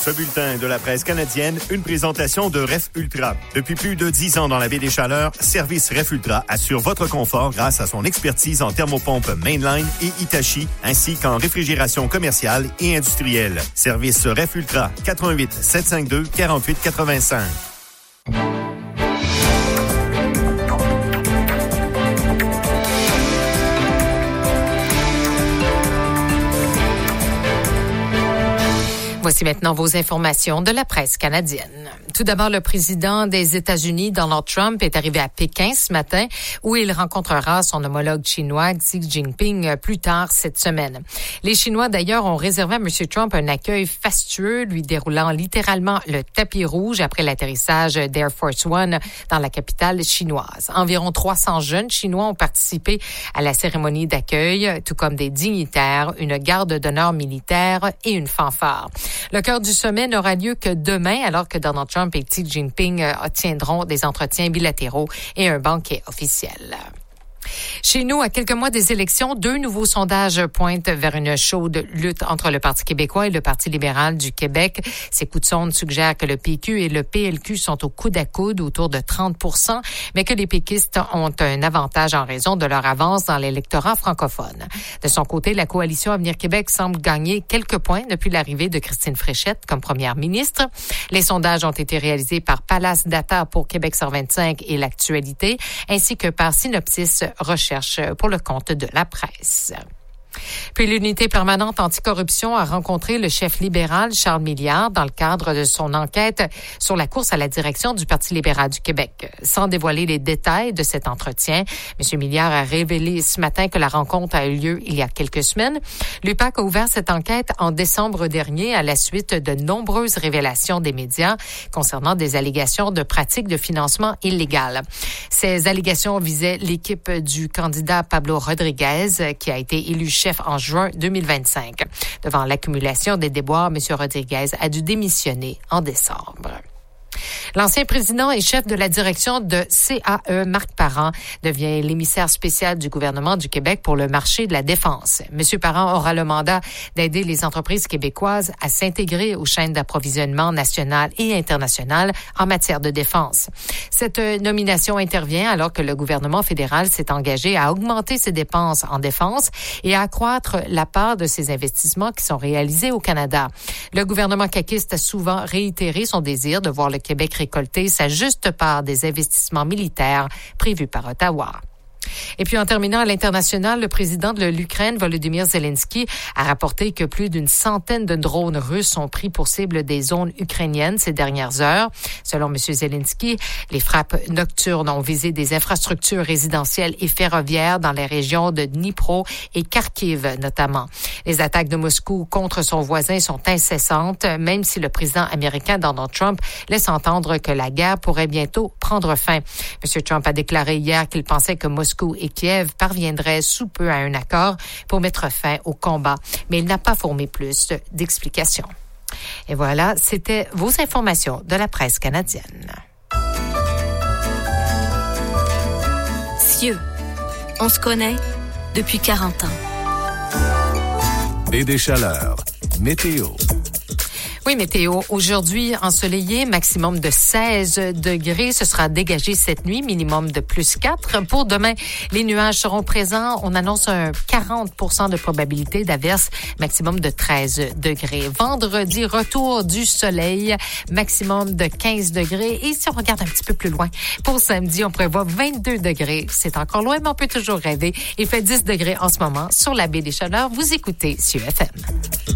Ce bulletin de la presse canadienne, une présentation de Ref Ultra. Depuis plus de 10 ans dans la baie des Chaleurs, Service Ref Ultra assure votre confort grâce à son expertise en thermopompe Mainline et Hitachi, ainsi qu'en réfrigération commerciale et industrielle. Service Ref Ultra, 88 752 48 85. Voici maintenant vos informations de la presse canadienne. Tout d'abord, le président des États-Unis, Donald Trump, est arrivé à Pékin ce matin où il rencontrera son homologue chinois Xi Jinping plus tard cette semaine. Les Chinois, d'ailleurs, ont réservé à M. Trump un accueil fastueux, lui déroulant littéralement le tapis rouge après l'atterrissage d'Air Force One dans la capitale chinoise. Environ 300 jeunes Chinois ont participé à la cérémonie d'accueil, tout comme des dignitaires, une garde d'honneur militaire et une fanfare. Le cœur du sommet n'aura lieu que demain, alors que Donald Trump et Xi Jinping tiendront des entretiens bilatéraux et un banquet officiel. Chez nous, à quelques mois des élections, 2 nouveaux sondages pointent vers une chaude lutte entre le Parti québécois et le Parti libéral du Québec. Ces coups de sonde suggèrent que le PQ et le PLQ sont au coude à coude, autour de 30%, mais que les péquistes ont un avantage en raison de leur avance dans l'électorat francophone. De son côté, la coalition Avenir Québec semble gagner quelques points depuis l'arrivée de Christine Fréchette comme première ministre. Les sondages ont été réalisés par Palace Data pour Québec 125 et l'Actualité, ainsi que par Synopsis Recherche pour le compte de la presse. Puis l'unité permanente anticorruption a rencontré le chef libéral Charles Milliard dans le cadre de son enquête sur la course à la direction du Parti libéral du Québec. Sans dévoiler les détails de cet entretien, M. Milliard a révélé ce matin que la rencontre a eu lieu il y a quelques semaines. L'UPAC a ouvert cette enquête en décembre dernier à la suite de nombreuses révélations des médias concernant des allégations de pratiques de financement illégal. Ces allégations visaient l'équipe du candidat Pablo Rodriguez qui a été élu chef en juin 2025. Devant l'accumulation des déboires, M. Rodriguez a dû démissionner en décembre. L'ancien président et chef de la direction de CAE, Marc Parent, devient l'émissaire spécial du gouvernement du Québec pour le marché de la défense. M. Parent aura le mandat d'aider les entreprises québécoises à s'intégrer aux chaînes d'approvisionnement nationales et internationales en matière de défense. Cette nomination intervient alors que le gouvernement fédéral s'est engagé à augmenter ses dépenses en défense et à accroître la part de ses investissements qui sont réalisés au Canada. Le gouvernement caquiste a souvent réitéré son désir de voir le Québec récolter sa juste part des investissements militaires prévus par Ottawa. Et puis en terminant à l'international, le président de l'Ukraine, Volodymyr Zelensky, a rapporté que plus d'une centaine de drones russes ont pris pour cible des zones ukrainiennes ces dernières heures. Selon M. Zelensky, les frappes nocturnes ont visé des infrastructures résidentielles et ferroviaires dans les régions de Dnipro et Kharkiv notamment. Les attaques de Moscou contre son voisin sont incessantes, même si le président américain Donald Trump laisse entendre que la guerre pourrait bientôt prendre fin. M. Trump a déclaré hier qu'il pensait que Moscou et Kiev parviendraient sous peu à un accord pour mettre fin au combat, mais il n'a pas fourni plus d'explications. Et voilà, c'était vos informations de la presse canadienne. Cieux, on se connaît depuis 40 ans. Baie des Chaleurs, météo. Oui, météo. Aujourd'hui, ensoleillé, maximum de 16 degrés. Ce sera dégagé cette nuit, minimum de plus 4. Pour demain, les nuages seront présents. On annonce un 40% de probabilité d'averse, maximum de 13 degrés. Vendredi, retour du soleil, maximum de 15 degrés. Et si on regarde un petit peu plus loin, pour samedi, on prévoit 22 degrés. C'est encore loin, mais on peut toujours rêver. Il fait 10 degrés en ce moment sur la baie des Chaleurs. Vous écoutez CIUFM.